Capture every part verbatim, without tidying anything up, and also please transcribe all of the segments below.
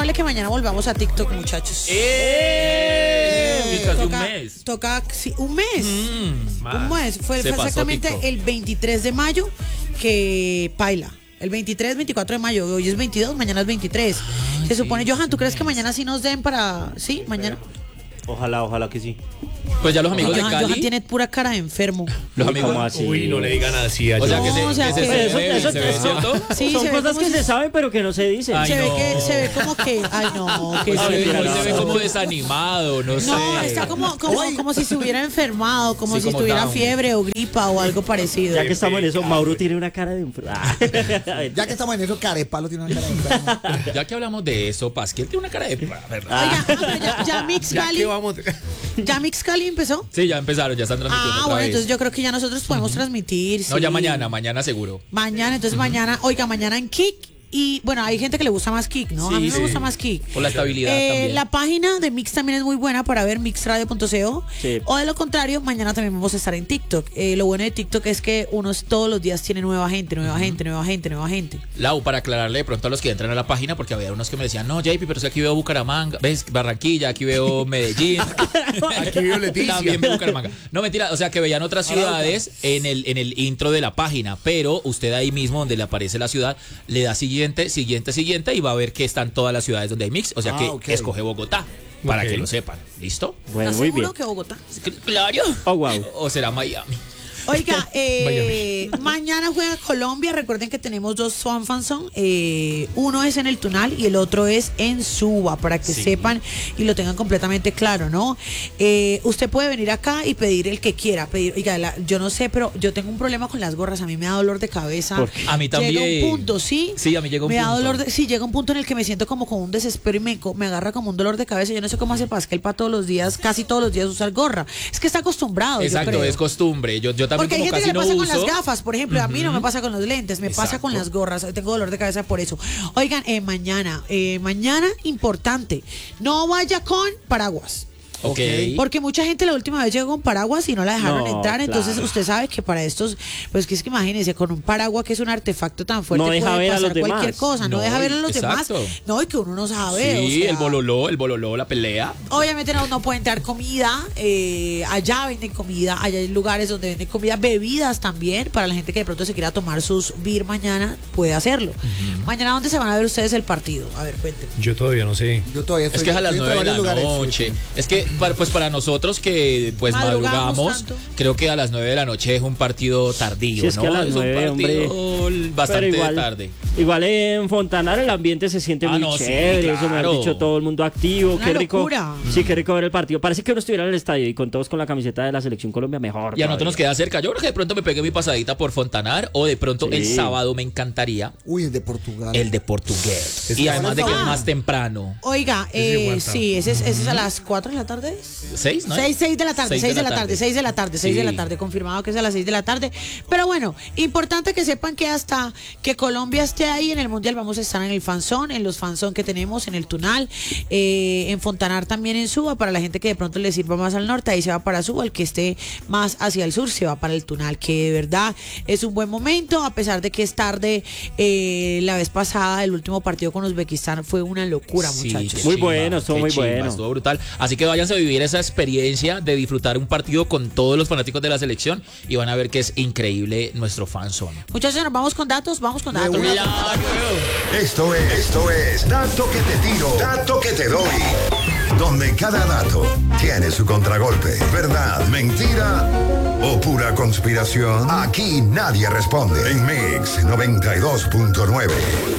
probable que mañana volvamos a TikTok, muchachos. ¡Eh! Casi toca, un mes. Toca, sí, un mes. Mm, un mes. Fue, fue exactamente TikTok. El veintitrés de mayo que paila. El veintitrés, veinticuatro de mayo. Hoy es veintidós, mañana es veintitrés. Ah, Se sí, supone, Johan, ¿tú crees que mañana sí nos den para...? Sí, mañana. Ojalá, ojalá que sí. Pues ya los amigos Johan, de Cali. Johan tiene pura cara de enfermo. Los amigos así. Uy, no le digan así a O sea, Johan. que se, No, o sea, que se, que- se Eso- ve, eso- se ve, eso- ¿cierto? Sí, Son se ve cosas como que si- se saben pero que no se dicen. Ay, se, ve no. que, se ve como que... Ay, no. Que Hoy sí, se ve, mira, hoy se ve no. como desanimado, no sé. No, está como, como, como si se hubiera enfermado, como Sí, si como tuviera down. fiebre o gripa o algo parecido. Ya que estamos en eso, Mauro tiene una cara de enfermo. Ya que estamos en eso, Carepalo tiene una cara de enfermo. Ya que hablamos de eso, Pasquiel tiene una cara de... ¿verdad? Oiga, ah, pero ya, ya Mix Ya Cali, que vamos. ya Mix Cali empezó. Sí, ya empezaron, ya están transmitiendo Ah, otra bueno, vez. entonces yo creo que ya nosotros podemos transmitir. No, sí. ya mañana, mañana seguro. Mañana, entonces mañana, oiga, mañana en Kik. Y bueno, hay gente que le gusta más Kik, ¿no? Sí, a mí sí. me gusta más Kik. Por la estabilidad Eh, también. la página de Mix también es muy buena para ver mixradio punto co. Sí. O de lo contrario, mañana también vamos a estar en TikTok. Eh, lo bueno de TikTok es que uno todos los días tiene nueva gente, nueva gente, nueva gente, nueva gente. Lau, para aclararle de pronto a los que entran a la página, porque había unos que me decían, no, J P, pero es que aquí veo Bucaramanga, ves Barranquilla, aquí veo Medellín, Aquí veo Leticia. también veo Bucaramanga. No, mentira, o sea que veían otras ciudades en el, en el intro de la página, pero usted ahí mismo donde le aparece la ciudad, le da siguiente, siguiente, siguiente y va a ver que están todas las ciudades donde hay mix, o sea Ah, que ok. escoge Bogotá, para Ok. que lo sepan. ¿Listo? Bueno, ¿Estás muy seguro bien. que Bogotá? Claro. Oh, wow. O será Miami. Oiga, eh, mañana juega Colombia. Recuerden que tenemos dos Swan Fanzone. Eh, uno es en el Tunal y el otro es en Suba, para que Sí. sepan y lo tengan completamente claro, ¿no? Eh, usted puede venir acá y pedir el que quiera. Pedir, oiga, la- yo no sé, pero yo tengo un problema con las gorras. A mí me da dolor de cabeza. ¿Por qué? A mí también. Llega un punto, ¿sí? Sí, a mí llega un me da punto. dolor de, sí, llega un punto en el que me siento como con un desespero y me, co- me agarra como un dolor de cabeza. Yo no sé cómo hace Pascal para todos los días, casi todos los días usar gorra. Es que está acostumbrado, yo Exacto, creo. es costumbre. Yo, yo también Porque hay como gente casi que le no pasa con uso. las gafas, por ejemplo. A mí no me pasa con los lentes, me pasa Exacto. con las gorras. Tengo dolor de cabeza por eso. Oigan, eh, mañana, eh, mañana importante, no vaya con paraguas. Ok. Porque mucha gente la última vez llegó con paraguas y no la dejaron No, entrar. Entonces claro. usted sabe que para estos, pues que es que imagínense, con un paraguas que es un artefacto tan fuerte, No deja puede ver a pasar los demás. cualquier cosa, no, No, deja ver a los exacto. demás. No, y que uno no sabe. Sí, o sea, el bololó, el bololó, la pelea. Obviamente no, no puede entrar comida, eh, allá venden comida, allá hay lugares donde venden comida, bebidas también, para la gente que de pronto se quiera tomar sus beer mañana, puede hacerlo. Mañana, ¿dónde se van a ver ustedes el partido? A ver, cuéntenme. Yo todavía no sé. Yo todavía estoy, Es que es a las estoy nueve de entre la varios lugares. noche. Es que, para- pues para nosotros que pues Madrugamos madrugamos, tanto. creo que a las nueve de la noche es un partido tardío, Sí, es ¿no? que a las es nueve, un partido bastante Pero igual, tarde. Igual en Fontanar el ambiente se siente Ah, muy no, sí, chévere, eso me ha claro. dicho todo el mundo activo, Una qué rico. locura. Sí, qué rico ver el partido. Parece que uno estuviera en el estadio y con todos con la camiseta de la Selección Colombia mejor. Y a nosotros nos todavía. queda cerca. Yo creo que de pronto me pegué mi pasadita por Fontanar o de pronto Sí. el sábado me encantaría Uy, el de Portugal. el de Portugués. Es Y que además de que es Ah. más temprano. Oiga, Ese eh, aguanta. sí, ese es, ese es a las cuatro de la tarde. ¿Seis, no? Seis, seis de la tarde, Seis seis de la tarde, seis de la tarde, seis de la Sí. tarde, confirmado que es a las seis de la tarde. Pero bueno, importante que sepan que hasta que Colombia esté ahí en el Mundial vamos a estar en el fanzón, en los fanzón que tenemos, en el Tunal, eh, en Fontanar también en Suba, para la gente que de pronto le sirva más al norte, ahí se va para Suba, el que esté más hacia el sur se va para el Tunal, que de verdad es un buen momento, a pesar de que es tarde, eh, la vez pasada, el último partido con Uzbekistán fue una locura, Sí, muchachos. qué Muy chimba, bueno, estuvo qué muy chimba, bueno. Estuvo brutal. Así que váyanse a vivir esa experiencia de disfrutar un partido con todos los fanáticos de la selección y van a ver que es increíble nuestro fanzone. Muchachos, nos vamos con datos, vamos con De datos. una. Esto es, esto es Dato que te tiro, Dato que te doy. Donde cada dato tiene su contragolpe. ¿Verdad? ¿Mentira? ¿O pura conspiración? Aquí nadie responde. En Mix noventa y dos punto nueve.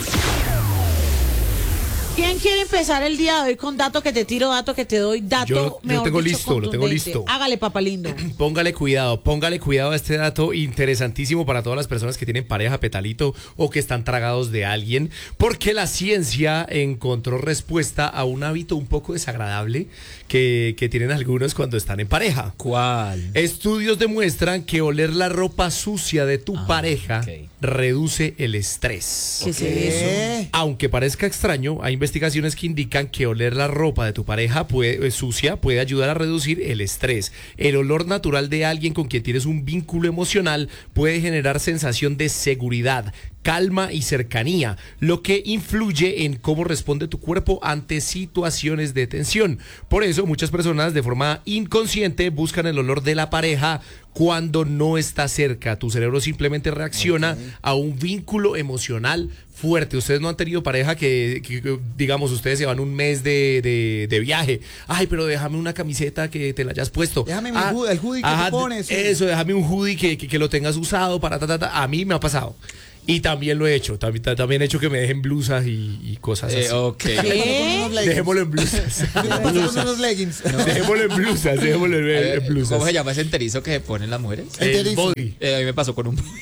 ¿Quién quiere empezar el día de hoy con dato que te tiro, dato que te doy, dato? Yo lo- lo mejor tengo dicho, listo, lo tengo contundente? listo. Hágale, papá lindo. Póngale cuidado, póngale cuidado a este dato interesantísimo para todas las personas que tienen pareja petalito o que están tragados de alguien, porque la ciencia encontró respuesta a un hábito un poco desagradable que, que tienen algunos cuando están en pareja. ¿Cuál? Estudios demuestran que oler la ropa sucia de tu Ah, pareja ok. reduce el estrés. ¿Qué es eso? ¿Qué? Aunque parezca extraño, hay investigaciones que indican que oler la ropa de tu pareja puede, eh, sucia puede ayudar a reducir el estrés. El olor natural de alguien con quien tienes un vínculo emocional puede generar sensación de seguridad, calma y cercanía, lo que influye en cómo responde tu cuerpo ante situaciones de tensión. Por eso muchas personas de forma inconsciente buscan el olor de la pareja cuando no está cerca. Tu cerebro simplemente reacciona okay. a un vínculo emocional fuerte. Ustedes no han tenido pareja que, que, que digamos, ustedes se van un mes de, de, de viaje. Ay, pero déjame una camiseta que te la hayas puesto. Déjame ah, mi hoodie, el hoodie que ajá, te pones. Sí. Eso, déjame un hoodie que, que, que lo tengas usado para ta, ta, ta. A mí me ha pasado. Y también lo he hecho, también, también he hecho que me dejen blusas y, y cosas así. Eh, ok. Dejémoslo en blusas. unos leggings. No. Dejémoslo en blusas, dejémoslo en, Eh, en blusas. ¿Cómo se llama ese enterizo que se ponen las mujeres? El body. Eh, a mí me pasó con un body.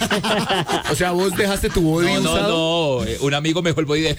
O sea, vos dejaste tu body No, usado. no, no. Eh, un amigo me dejó el body de...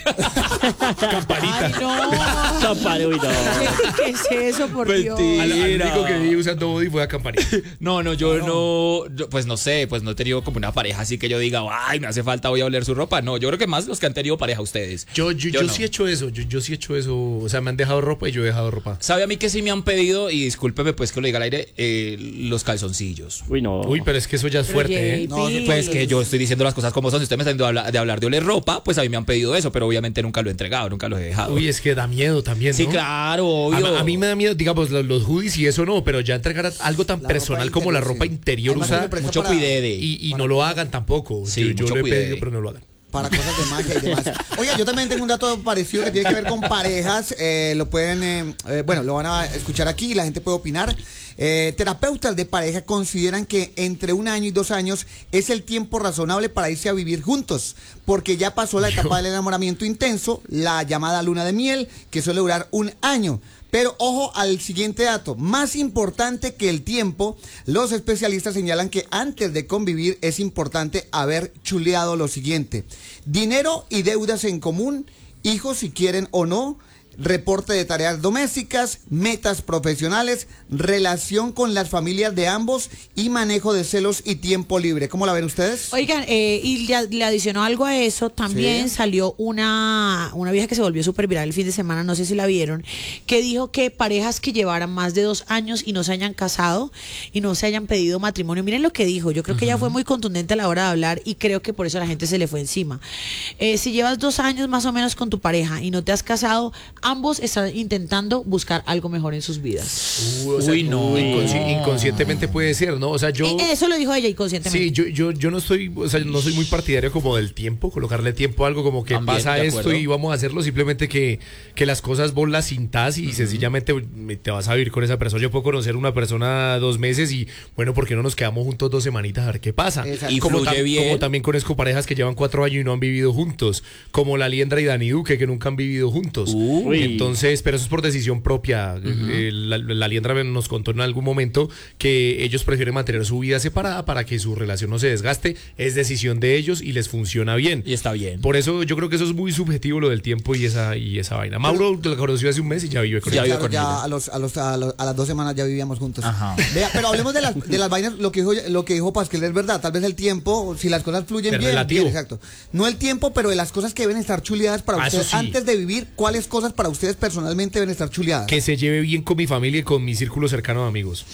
Campanita. Ay, no. Campanita, uy, no. ¿Qué, qué es eso, por Dios? Mentira. Al, al único que vi usando body fue a Campanita. No, no, yo no. no, yo, pues no sé, pues no he tenido como una pareja así que yo diga, ay, me hace falta, voy a oler su ropa. No, yo creo que más los que han tenido pareja ustedes. Yo, yo, yo yo no. sí he hecho eso, yo, yo sí he hecho eso. O sea, me han dejado ropa y yo he dejado ropa. ¿Sabe a mí que sí me han pedido, y discúlpeme pues que lo diga al aire, eh, los calzoncillos? Uy, no. Uy, pero es que eso ya es Pero, fuerte, ¿eh? J P, No, Pues que yo estoy diciendo las cosas como son. Si usted me está diciendo de hablar, de hablar de oler ropa, pues a mí me han pedido eso, pero obviamente nunca lo he entregado, nunca lo he dejado. Uy, es que da miedo también, ¿no? Sí, claro, obvio. A, a mí me da miedo, digamos, los, los hoodies y eso no, pero ya entregar algo tan La personal ropa como la interior, ropa sí. interior Además, usada, se presta Mucho para- cuidede. y, y no lo hagan tampoco. Sí, yo yo mucho lo he cuidado. pedido, pero no lo hagan. Para cosas de magia y demás. Oiga, yo también tengo un dato parecido que tiene que ver con parejas. Eh, lo pueden, eh, eh, bueno, lo van a escuchar aquí y la gente puede opinar. Eh, terapeutas de pareja consideran que entre un año y dos años es el tiempo razonable para irse a vivir juntos, porque ya pasó la etapa del enamoramiento intenso, la llamada luna de miel, que suele durar un año. Pero ojo al siguiente dato, más importante que el tiempo, los especialistas señalan que antes de convivir es importante haber chuleado lo siguiente: dinero y deudas en común, hijos si quieren o no, reporte de tareas domésticas, metas profesionales, relación con las familias de ambos y manejo de celos y tiempo libre. ¿Cómo la ven ustedes? Oigan, eh, y le, le adicionó algo a eso, también Sí. salió una, una vieja que se volvió súper viral el fin de semana, no sé si la vieron, que dijo que parejas que llevaran más de dos años y no se hayan casado y no se hayan pedido matrimonio, miren lo que dijo, yo creo que ella fue muy contundente a la hora de hablar y creo que por eso la gente se le fue encima. Eh, si llevas dos años más o menos con tu pareja y no te has casado, ambos están intentando buscar algo mejor en sus vidas. Uh, o sea, Uy, no. inconsci- inconscientemente puede ser, ¿no? O sea, yo... Eh, Eso lo dijo ella inconscientemente. Sí, yo, yo, yo no estoy, o sea, no soy muy partidario como del tiempo, colocarle tiempo a algo como que También, pasa de esto acuerdo. y vamos a hacerlo, simplemente que, que las cosas vos las cintás y sencillamente te vas a vivir con esa persona. Yo puedo conocer una persona dos meses y bueno, ¿por qué no nos quedamos juntos dos semanitas a ver qué pasa? Exacto. Y como, fluye tam- bien. como también conozco parejas que llevan cuatro años y no han vivido juntos, como la Liendra y Dani Duque, que nunca han vivido juntos. Uy. Entonces, pero eso es por decisión propia. Eh, la, la Liendra nos contó en algún momento que ellos prefieren mantener su vida separada para que su relación no se desgaste. Es decisión de ellos y les funciona bien. Y está bien. Por eso yo creo que eso es muy subjetivo, lo del tiempo y esa y esa vaina. Mauro la conoció hace un mes y ya vive con Ya ella. vive con ya ella. a, los, a, los, a, los- a las dos semanas ya vivíamos juntos. Ajá. Vea, pero hablemos de las, de las vainas, lo que dijo lo que dijo Pascal es verdad, tal vez el tiempo, si las cosas fluyen Es bien, relativo. bien, exacto. No el tiempo, pero de las cosas que deben estar chuleadas para Ah, eso ustedes sí. antes de vivir, ¿cuáles cosas para ustedes personalmente deben estar chuleadas? Que se lleve bien con mi familia y con mi círculo cercano de amigos.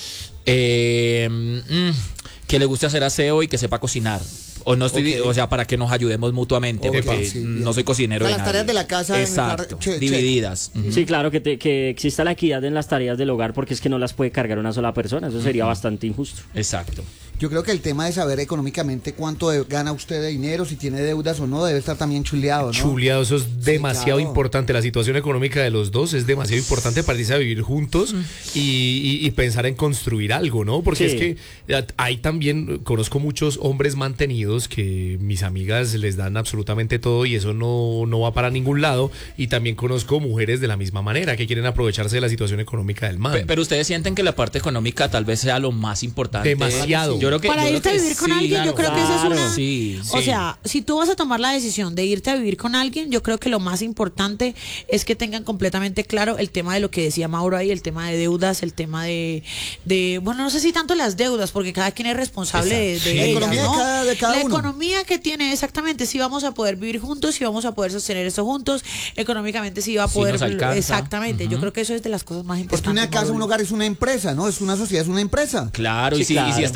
Eh, mm, que le guste hacer aseo y que sepa cocinar. O no estoy, Ok. o sea, para que nos ayudemos mutuamente, Ok, porque sí, bien. no soy cocinero O sea, de las nadie. tareas de la casa en Exacto, estar- che- che. divididas. Ujú. Sí, claro, que, te- que exista la equidad en las tareas del hogar porque es que no las puede cargar una sola persona. Eso sería bastante injusto. Exacto. Yo creo que el tema de saber económicamente cuánto de- gana usted de dinero, si tiene deudas o no, debe estar también chuleado, ¿no? Chuleado, eso es demasiado claro. importante. La situación económica de los dos es demasiado importante para irse a vivir juntos y, y- y pensar en construir algo, ¿no? Porque Sí. es que eh, hay también, conozco muchos hombres mantenidos que mis amigas les dan absolutamente todo y eso no, no va para ningún lado. Y también conozco mujeres de la misma manera que quieren aprovecharse de la situación económica del man. Pe- Pero ustedes sienten que la parte económica tal vez sea lo más importante. Demasiado. Yo creo que, Para yo creo irte a que vivir con sí, alguien, yo creo que esa es claro. una... Sí, O sí. sea, si tú vas a tomar la decisión de irte a vivir con alguien, yo creo que lo más importante es que tengan completamente claro el tema de lo que decía Mauro ahí, el tema de deudas, el tema de, de bueno, no sé si tanto las deudas, porque cada quien es responsable de, de Sí. La ellas, economía de ¿no? cada- de cada La uno. economía que tiene exactamente, si vamos a poder vivir juntos, si vamos a poder sostener eso juntos, económicamente si va a Si poder... nos alcanza. Exactamente, yo creo que eso es de las cosas más Es importantes. que una casa, Mauro. un hogar es una empresa, ¿no? Es una sociedad, es una empresa. Claro, Sí, y, si, y claro. si hasta uno solo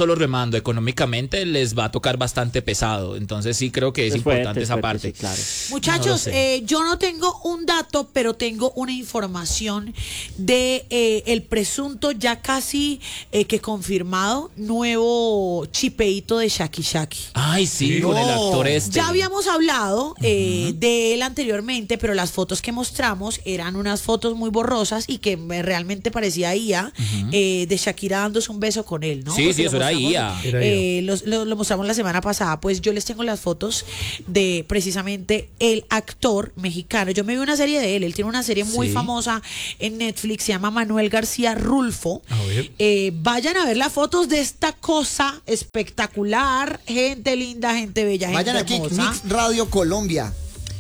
solo remando, económicamente les va a tocar bastante pesado. Entonces sí creo que es, Es importante fuerte, esa es fuerte, parte. sí, claro. Muchachos, No lo sé. eh, yo no tengo un dato, pero tengo una información de eh, el presunto ya casi eh, que confirmado nuevo chipeíto de Shaki Shaki. Ay, sí, con el No. actor este. Ya habíamos hablado eh, de él anteriormente, pero las fotos que mostramos eran unas fotos muy borrosas y que me realmente parecía I A eh, de Shakira dándose un beso con él, ¿no? Sí, Porque sí, lo eso era mostramos, I A. Era eh, los- lo, lo mostramos la semana pasada. Pues yo les tengo las fotos de precisamente el actor mexicano. Yo me vi una serie de él. Él tiene una serie muy Sí. famosa en Netflix, se llama Manuel García Rulfo. A ver. Eh, vayan a ver las fotos de esta cosa espectacular. Gente linda, gente bella, Vayan gente aquí, hermosa. Mix Radio Colombia.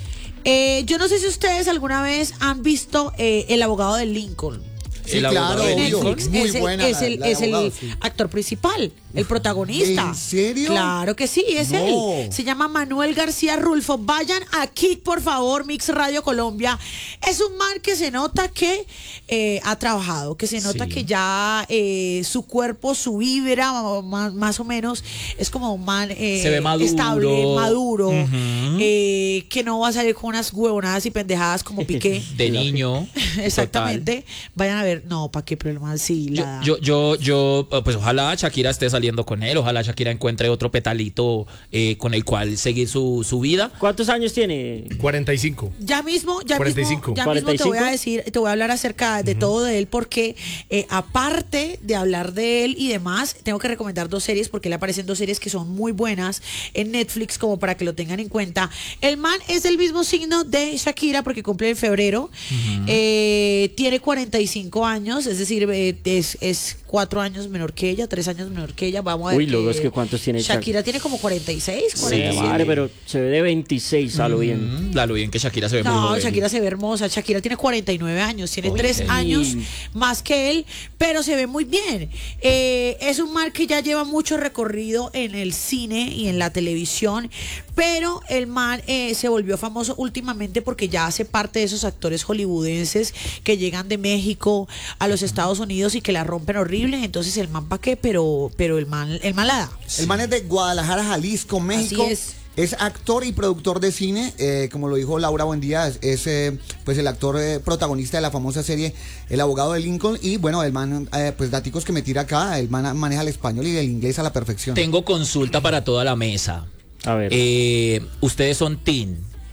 Eh, yo no sé si ustedes alguna vez han visto eh, El abogado de Lincoln. Sí, El abogado claro, de obvio. Lincoln. Netflix. Muy es el, buena es la- el, la de es el abogado, sí. actor principal, el protagonista. ¿En serio? Claro que sí, es No. él. Se llama Manuel García Rulfo. Vayan aquí, por favor, Mix Radio Colombia. Es un man que se nota que eh, ha trabajado, que se nota Sí. que ya eh, su cuerpo, su vibra, más, más o menos, es como un man eh, Se ve maduro. estable, maduro, Ujú. eh, que no va a salir con unas huevonadas y pendejadas como Piqué. De niño. Exactamente. Vayan a ver, no, ¿para qué problema? Sí, Yo, la... yo, yo, yo, eh, pues ojalá Shakira esté saliendo con él, ojalá Shakira encuentre otro petalito eh, con el cual seguir su, su vida. ¿Cuántos años tiene? cuarenta y cinco. Ya mismo, ya cuarenta y mismo, cinco. ya mismo te ¿cuarenta y cinco? voy a decir, te voy a hablar acerca de todo de él, porque eh, aparte de hablar de él y demás, tengo que recomendar dos series, porque le aparecen dos series que son muy buenas en Netflix, como para que lo tengan en cuenta. El man es del mismo signo de Shakira, porque cumple en febrero, eh, tiene cuarenta y cinco años, es decir, eh, es, es cuatro años menor que ella, tres años menor que ella. Vamos a ver. Uy, luego es que ¿cuántos tiene Shak- Shakira? Tiene como cuarenta y seis, Sí, cuarenta y siete. madre, pero se ve de veintiséis a lo bien. Mm, la lo bien que Shakira se ve muy No, joven. Shakira se ve hermosa. Shakira tiene cuarenta y nueve años, tiene Uy, tres sí. años más que él, pero se ve muy bien. Eh, es un man que ya lleva mucho recorrido en el cine y en la televisión, pero el man eh, se volvió famoso últimamente porque ya hace parte de esos actores hollywoodenses que llegan de México a los Estados Unidos y que la rompen horrible. Entonces el man pa' qué, pero, pero el man, el man la da. El man es de Guadalajara, Jalisco, México. Así es. Es actor y productor de cine, eh, como lo dijo Laura Buendía, es, es, eh, pues el actor eh, protagonista de la famosa serie El abogado de Lincoln. Y bueno, el man, eh, pues daticos que me tira acá, el man maneja el español y el inglés a la perfección. Tengo consulta para toda la mesa. A ver. Eh, ¿Ustedes son teen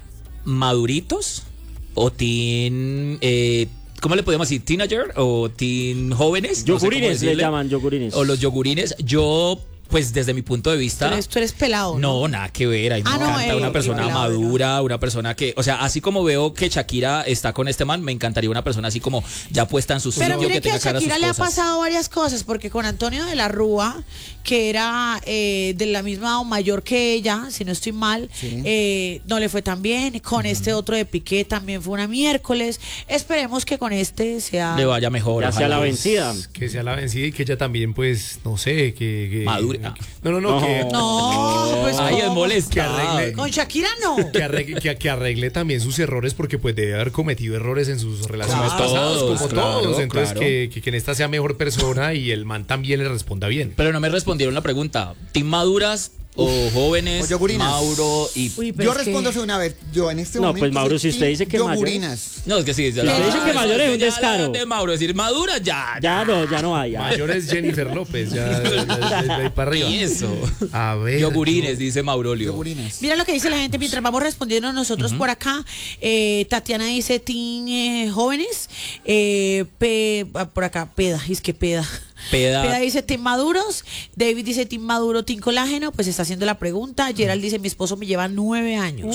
maduritos o teen, eh, ¿cómo le podemos decir? ¿Teenager o teen jóvenes? No sé cómo Yogurines le decirle. llaman, yogurines. O los yogurines. Yo, pues desde mi punto de Tú vista... eres, tú eres pelado. No, nada que ver. A mí me Ah, no, encanta eh, una persona pelado, madura, una persona que, o sea, así como veo que Shakira está con este man, me encantaría una persona así como ya puesta en su Pero sitio, mire que que a tenga claras sus Shakira le ha cosas. pasado varias cosas, porque con Antonio de la Rúa, que era eh, de la misma o mayor que ella, si no estoy mal, Sí. eh, no le fue tan bien. Con este otro de Piqué también fue una miércoles. Esperemos que con este sea... Le vaya mejor. Ya sea ojalá. la vencida. Que sea la vencida y que ella también, pues, no sé, que... que Madura. No, no, no, No. que... No, pues Ay, es ¿cómo? molesta. Que arregle- Con Shakira no. Que arregle, que, que arregle también sus errores porque pues debe haber cometido errores en sus relaciones Como pasadas, todos, como claro, todos. Entonces claro. que, que, que en esta sea mejor persona y el man también le responda bien. Pero no me respondieron la pregunta. ¿Team maduras o jóvenes? o yogurinas. Mauro y... Uy, pero Yo es que- respondo de una vez. Yo en este No, momento. pues, Mauro, soy si usted team dice que mayor- yogurinas. No, es que sí. Ya Si usted dice que mayor es un ya descaro. la De Mauro, decir maduras ya. Ya no, ya no hay. ya. Mayor es Jennifer López, ya, ya, ya, ya, ahí para arriba. Y eso. A ver. Yogurines, dice Maurolio. Yogurinas. Mira lo que dice la gente mientras vamos respondiendo nosotros por acá. Eh, Tatiana dice teen eh, jóvenes. Eh, pe- ah, por acá, peda, es que peda. Peda. Peda dice team maduros. David dice team maduro, team colágeno. Pues está haciendo la pregunta. Gerald dice mi esposo me lleva nueve años.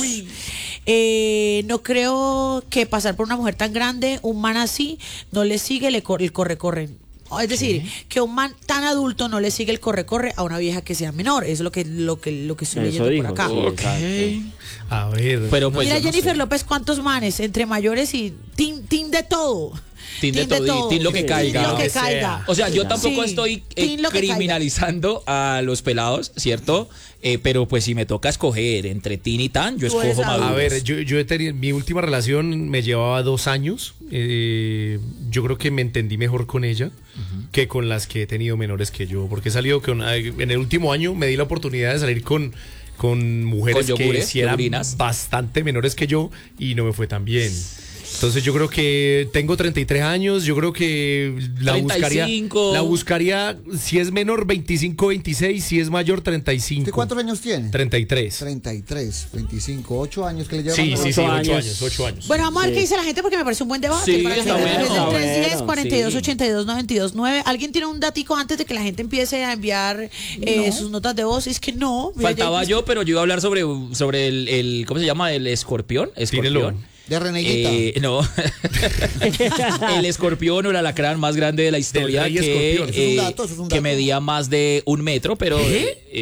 Eh, no creo que pasar por una mujer tan grande, un man así, no le sigue le cor- el corre-corre. Es decir, que un man tan adulto no le sigue el corre-corre a una vieja que sea menor. Eso es lo que, lo que, lo que estoy Eso leyendo dijo. por acá. Sí, exacto. A ver. Pero pues Mira, yo no Jennifer sé. López, ¿cuántos manes? Entre mayores y team, team de todo. Team de todo, y team lo que Sí. caiga. Team lo que Sea. caiga. O sea, yo Sí. tampoco Sí, estoy eh, team lo que caiga. criminalizando a los pelados, ¿cierto? Eh, pero pues si me toca escoger entre teen y tan, yo Tú eres escojo adulto. maduros. A ver, yo, yo he tenido, mi última relación me llevaba dos años. eh, yo creo que me entendí mejor con ella. que con las que he tenido menores que yo, porque he salido con, en el último año me di la oportunidad de salir con, con mujeres ¿Con que yogures, sí eran yogurinas? bastante menores que yo y no me fue tan bien. Entonces yo creo que tengo treinta y tres años, yo creo que la treinta y cinco. buscaría, la buscaría, si es menor veinticinco, veintiséis, si es mayor treinta y cinco. ¿Usted cuántos años tiene? treinta y tres. treinta y tres, veinticinco, ocho años que le llevan. Sí, a- sí, sí, Ocho ocho años. años, ocho años. Bueno, vamos a ver Sí. qué dice la gente porque me parece un buen debate. Sí, para que está se bueno, desde el está tres diez, bueno, cuarenta y dos, sí. ochenta y dos, noventa y dos, nueve. ¿Alguien tiene un datico antes de que la gente empiece a enviar eh, sus notas de voz? Es que no. Mira, Faltaba ya- yo, pero yo iba a hablar sobre, sobre el, el ¿cómo se llama? El escorpión. Tírelo. Escorpión. De Reneguita. Eh, no. El escorpión o el alacrán más grande de la historia rey que, escorpión. Eso es un eh, dato, eso es un que dato. medía más de un metro, pero eh,